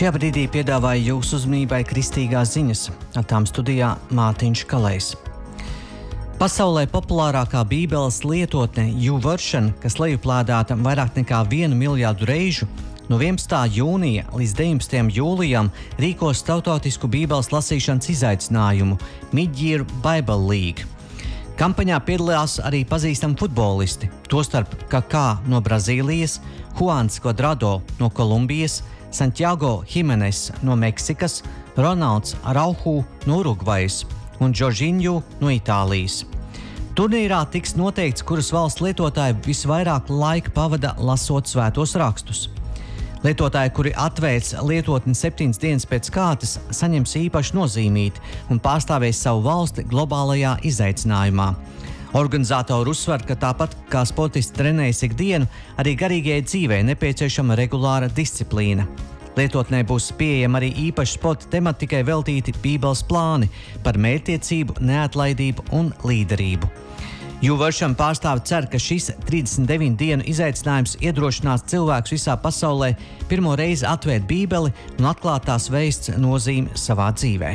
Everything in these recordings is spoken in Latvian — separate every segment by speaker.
Speaker 1: Šajā brīdī piedāvāju jūsu uzmanībai kristīgās ziņas, ar tām studijā Mārtiņš Kalējs. Pasaulē populārākā bībeles lietotne YouVersion, kas lejuplādēta vairāk nekā 1 miljārdu reižu, no 11. jūnija līdz 19. jūlijam rīkos starptautisku bībeles lasīšanas izaicinājumu Mid-Year Bible League. Kampaņā piedalījās arī pazīstami futbolisti, tostarp Kakā no Brazīlijas, Juans Cuadrado no Kolumbijas, Santiago Jimenez no Meksikas, Ronalds Araujo no Urugvajas un Jorginho no Itālijas. Turnīrā tiks noteikts, kuras valsts lietotāji visvairāk laika pavada lasot svētos rakstus. Lietotāji, kuri atveic lietotni 7 dienas pēc kārtas, saņems īpaši nozīmīti un pārstāvēs savu valsti globālajā izaicinājumā. Organizatori uzsver, ka tāpat kā sportisti trenējas ikdienu, arī garīgajai dzīvei nepieciešama regulāra disciplīna. Lietotnē būs pieejama arī īpaši sporta tematikai veltīti bībeles plāni par mērķtiecību, neatlaidību un līderību. YouVersion pārstāvi cer, ka šis 39 dienu izaicinājums iedrošinās cilvēkus visā pasaulē pirmo reizi atvērt bībeli un atklāt tās vēsts nozīmi savā dzīvē.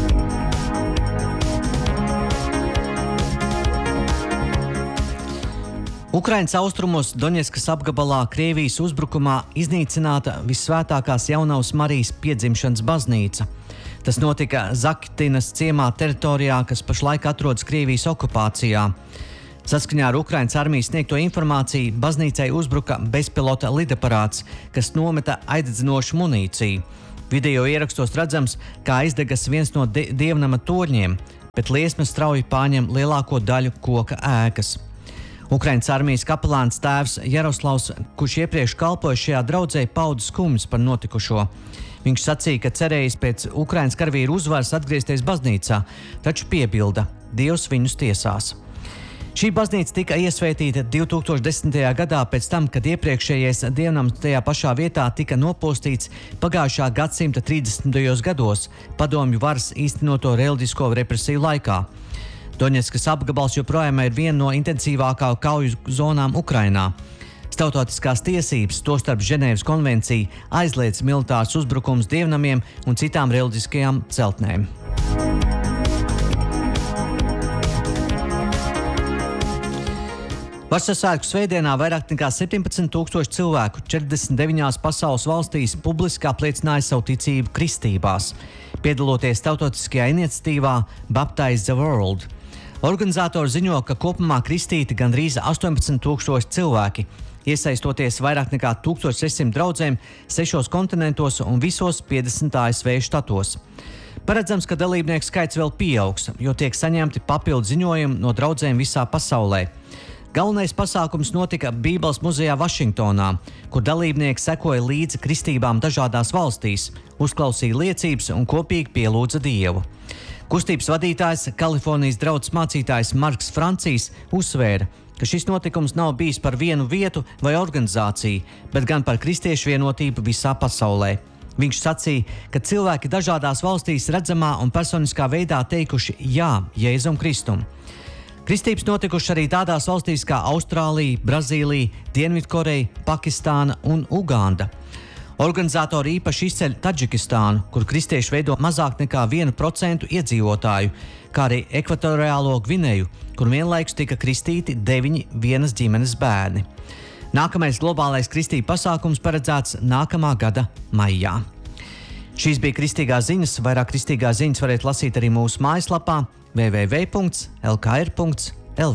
Speaker 1: Ukrainas austrumos Doņetskas apgabalā Krievijas uzbrukumā iznīcināta Vissvētākās Jaunavas Marijas piedzimšanas baznīca. Tas notika Zaktinas ciemā teritorijā, kas pašlaik atrodas Krievijas okupācijā. Saskaņā ar Ukrainas armijas sniegto informāciju baznīcai uzbruka bezpilota lidaparāts, kas nometa aizdedzinošu munīciju. Video ierakstos redzams, kā aizdegas viens no dievnama torņiem, bet liesmas strauji pārņem lielāko daļu koka ēkas. Ukrainas armijas kapelāns tēvs Jaroslavs, kurš iepriekš kalpoja šajā draudzē, pauda skumjas par notikušo. Viņš sacīja, ka cerējis pēc Ukrainas karavīru uzvaras atgriezties baznīcā, taču piebilda: Dievs viņus tiesās. Šī baznīca tika iesvētīta 2010. gadā pēc tam, kad iepriekšējais dievnams tajā pašā vietā tika nopostīts pagājušā gadsimta 30. gados padomju varas īstenoto reliģisko represiju laikā. Doņetskas apgabals joprojām ir viena no intensīvākā kauju zonām Ukrainā. Starptautiskās tiesības, tostarp Ženēvas konvencija, aizliedz militārus uzbrukums dievnamiem un citām reliģiskajām celtnēm. Vasarsvētku svētdienā vairāk nekā 17,000 cilvēku 49 pasaules valstīs publiski apliecināja savu ticību kristībās, piedaloties starptautiskajā iniciatīvā Baptize the World. Organizatori ziņo, ka kopumā kristīti gandrīz 18,000 cilvēki, iesaistoties vairāk nekā 1600 draudzēm 6 kontinentos un visos 50 ASV štatos. Paredzams, ka dalībnieku skaits vēl pieaugs, jo tiek saņemti papildu ziņojumi no draudzēm visā pasaulē. Galvenais pasākums notika Bībeles muzejā Vašingtonā, kur dalībnieki sekoja līdzi kristībām dažādās valstīs, uzklausīja liecības un kopīgi pielūdza Dievu. Kustības vadītājs, Kalifornijas draudzes mācītājs Marks Francijs uzsvēra, ka šis notikums nav bijis par vienu vietu vai organizāciju, bet gan par kristiešu vienotību visā pasaulē. Viņš sacīja, ka cilvēki dažādās valstīs redzamā un personiskā veidā teikuši jā Jēzum Kristum. Kristības notikuši arī tādās valstīs kā Austrālija, Brazīlija, Dienvidkoreja, Pakistāna un Uganda. Organizatori īpaši izceļ Tadžikistānu, kur kristieši veido mazāk nekā 1% iedzīvotāju, kā arī Ekvatoriālo Gvineju, kur vienlaikus tika kristīti 9 vienas ģimenes bērni. Nākamais globālais kristību pasākums paredzēts nākamā gada maijā. Šīs bija kristīgās ziņas. Vairāk kristīgās ziņas varat lasīt arī mūsu mājaslapā www.lkr.lv.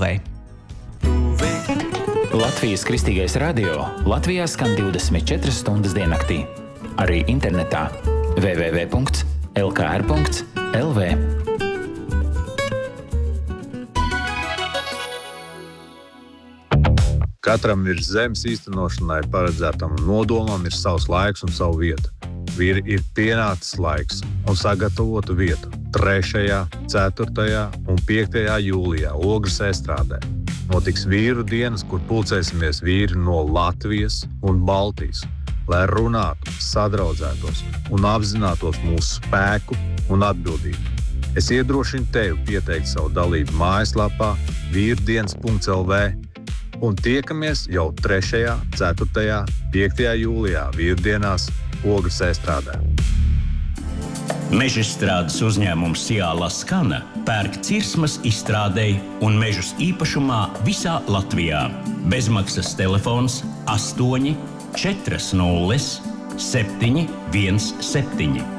Speaker 2: Latvijas Kristīgais radio Latvijā skan 24 stundas diennaktī. Arī internetā www.lkr.lv.
Speaker 3: Katram ir zemes īstenošanai paredzētam nodomam ir savs laiks un savu vietu. Ir pienācis laiks un sagatavotu vietu 3., 4. un 5. jūlijā Ogres estrādē. Notiks vīru dienas, kur pulcēsimies vīri no Latvijas un Baltijas, lai runātu, sadraudzētos un apzinātos mūsu spēku un atbildību. Es iedrošinu tevi pieteikt savu dalību mājaslapā virdienas.lv un tiekamies jau 3., 4., 5. jūlijā Vīrdienās Ogres Estrādē.
Speaker 4: Mežstrādes uzņēmums Ciāla Skana pērk cirsmas izstrādei un mežus īpašumā visā Latvijā. Bezmaksas telefons 8 40 717.